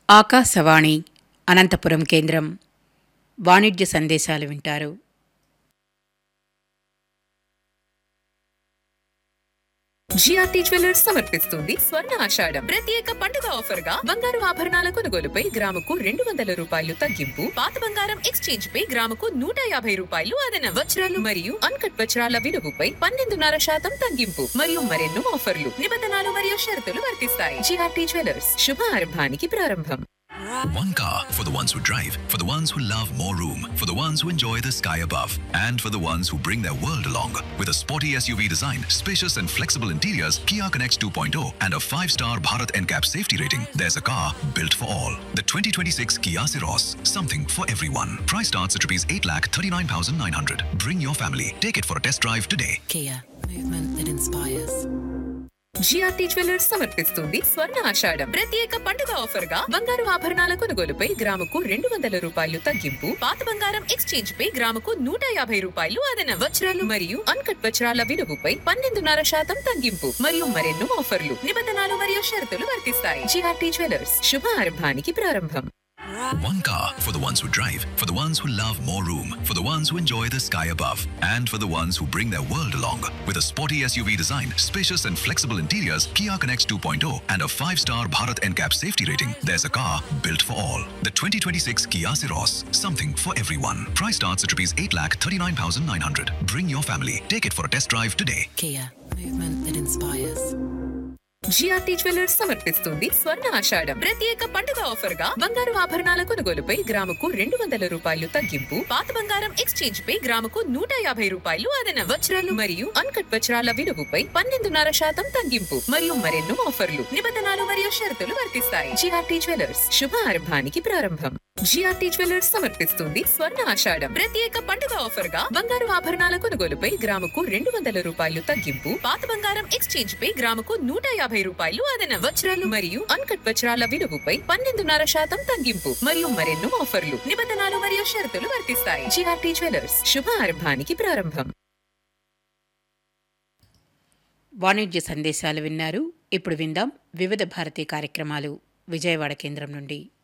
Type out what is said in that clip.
ఆకాశవాణి అనంతపురం కేంద్రం వాణిజ్య సందేశాలు వింటారు. జిఆర్టీ జ్యువెలర్స్ సమర్పిస్తుంది స్వర్ణ ఆషాఢం ప్రత్యేక పండుగ ఆఫర్ గా బంగారు ఆభరణాల కొనుగోలుపై గ్రాముకు 200 రూపాయలు తగ్గింపు, పాత బంగారం ఎక్స్చేంజ్ పై గ్రాముకు 150 రూపాయలు అదనం, వజ్రాలు మరియు అన్కట్ వజ్రాల విలువపై 12.5% తగ్గింపు మరియు మరెన్నో ఆఫర్లు, నిబంధనలు మరియు షరతులు వర్తిస్తాయి. జిఆర్టీ జ్యువెలర్స్ శుభ ఆరంభానికి ప్రారంభం. One car for the ones who drive, for the ones who love more room, for the ones who enjoy the sky above, and for the ones who bring their world along. With a sporty SUV design, spacious and flexible interiors, Kia Connects 2.0, and a 5-star Bharat NCAP safety rating, there's a car built for all. The 2026 Kia Ceros, something for everyone. Price starts at ₹8,39,900. Bring your family. Take it for a test drive today. Kia, movement that inspires. GRT jewellers సమర్పిస్తుంది స్వర్ణ ఆషాఢం ప్రత్యేక పండుగ offer గా బంగారు ఆభరణాల కొనుగోలుపై గ్రాముకు 200 రూపాయలు తగ్గింపు, పాత బంగారం ఎక్స్చేంజ్ పై గ్రాముకు 150 రూపాయలు అదనం, వజ్రాలు మరియు అన్కట్ వజ్రాల విలువపై 12.5% తగ్గింపు మరియు మరెన్నో ఆఫర్లు, నిబంధనలు మరియు షరతులు వర్తిస్తాయి. జిఆర్టీ జ్యువెలర్స్ శుభ ఆరంభానికి ప్రారంభం. One car for the ones who drive, for the ones who love more room, for the ones who enjoy the sky above, and for the ones who bring their world along. With a sporty SUV design, spacious and flexible interiors, Kia Connects 2.0, and a 5-star Bharat NCAP safety rating, there's a car built for all. The 2026 Kia Ceros, something for everyone. Price starts at ₹8,39,900. Bring your family. Take it for a test drive today. Kia, movement that inspires. GRT jewellers సమర్పిస్తుంది స్వర్ణ ఆషాఢం ప్రత్యేక పండుగ offer గా బంగారు ఆభరణాల కొనుగోలుపై గ్రాముకు 200 రూపాయలు తగ్గింపు, పాత బంగారం ఎక్స్చేంజ్ పై గ్రాముకు 150 రూపాయలు అదనం, వజ్రాలు మరియు అన్కట్ వజ్రాల విలువపై 12.5% తగ్గింపు మరియు మరెన్నో ఆఫర్లు, నిబంధనలు మరియు షరతులు వర్తిస్తాయి. జిఆర్టీ జ్యువెలర్స్ శుభ ఆరంభానికి ప్రారంభం. జిఆర్టీ జ్యువెలర్స్ సమర్పిస్తుంది స్వర్ణ ఆషాఢం ప్రత్యేక పండుగ ఆఫర్ గా బంగారు ఆభరణాల కొనుగోలుపై గ్రాముకు 200 రూపాయలు తగ్గింపు, పాత బంగారం ఎక్స్చేంజ్ పై గ్రాముకు 150 రూపాయలు అదనం, వజ్రాలు మరియు అన్కట్ వజ్రాల విలువపై 12.5% తగ్గింపు మరియు మరెన్నో ఆఫర్లు, నిబంధనలు మరియు షరతులు వర్తిస్తాయి. జిఆర్టీ జ్యువెలర్స్ శుభ ఆరంభానికి ప్రారంభం. వాణిజ్య సందేశాలు విన్నారు. ఇప్పుడు విందాం వివిధ భారతీ కార్యక్రమాలు విజయవాడ కేంద్రం నుండి.